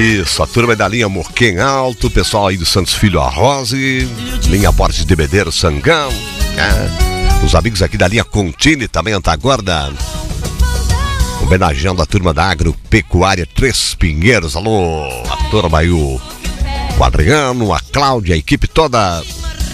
Isso, a turma da linha Morquém Alto, pessoal aí do Santos Filho Arrose, linha Borges de Bedeiro, Sangão, os amigos aqui da linha Contini, também Antagorda, homenageando a turma da Agropecuária Três Pinheiros. Alô, a turma aí, o Adriano, a Cláudia, a equipe toda